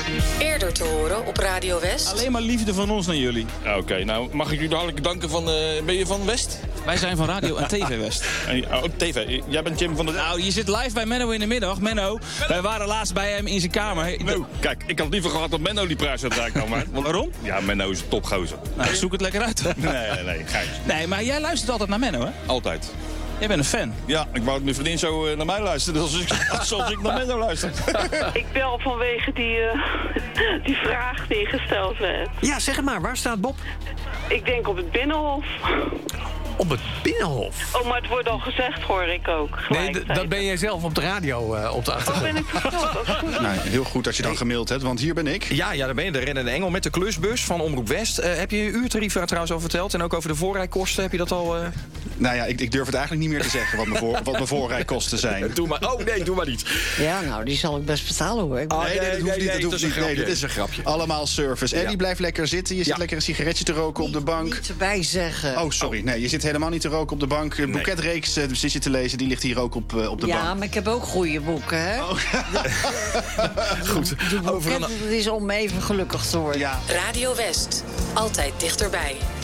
Eerder te horen op Radio West. Alleen maar liefde van ons naar jullie. Oké, nou mag ik u dadelijk danken van... ben je van West? Wij zijn van Radio en TV West. Oh, TV. Jij bent Jim van der... Nou, je zit live bij Menno in de middag. Menno, wij waren laatst bij hem in zijn kamer. Nou, kijk, ik had liever gehad dat Menno die prijs had nou maar. Waarom? Ja, Menno is een topgozer. Nou, zoek het lekker uit. Nee, geintje. Nee, maar jij luistert altijd naar Menno, hè? Altijd. Jij bent een fan. Ja, ik wou dat mijn vriendin zo naar mij luisterde zoals ik naar Menno luister. Ik bel vanwege die vraag die gesteld werd. Ja, zeg het maar. Waar staat Bob? Ik denk op het Binnenhof. Op het Binnenhof? Oh, maar het wordt al gezegd, hoor ik ook. Nee, dat ben jij zelf op de radio op de achtergrond. Ben ik verteld? Nou, heel goed als je dan gemaild hebt, want hier ben ik. Ja, daar ben je, de rennende engel met de klusbus van Omroep West. Heb je je uurtarief daar trouwens al verteld? En ook over de voorrijkosten, heb je dat al... Nou ja, ik durf het eigenlijk niet meer te zeggen wat mijn voorrijkosten zijn. Doe maar. Oh nee, doe maar niet. Ja, nou, die zal ik best betalen, hoor. Nee, dat hoeft niet. Nee, dit is een grapje. Allemaal service. En die blijft lekker zitten. Je zit lekker een sigaretje te roken op de bank. Niet erbij zeggen. Oh, sorry. Nee, je zit helemaal niet te roken op de bank. Een boeketreeks zit je te lezen. Die ligt hier ook op de bank. Ja, maar ik heb ook goede boeken, hè? Oh. Goed. Het is om even gelukkig te worden. Ja. Radio West. Altijd dichterbij.